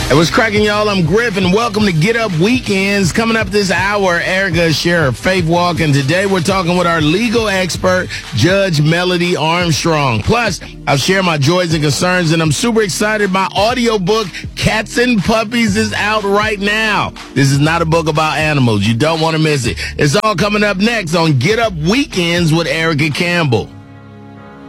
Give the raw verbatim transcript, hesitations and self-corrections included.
Hey, what's cracking, y'all? I'm Griff, and welcome to Get Up Weekends. Coming up this hour, Erica share her faith walk, and today we're talking with our legal expert, Judge Melody Armstrong. Plus, I'll share my joys and concerns, and I'm super excited. My audiobook, Cats and Puppies, is out right now. This is not a book about animals. You don't want to miss it. It's all coming up next on Get Up Weekends with Erica Campbell.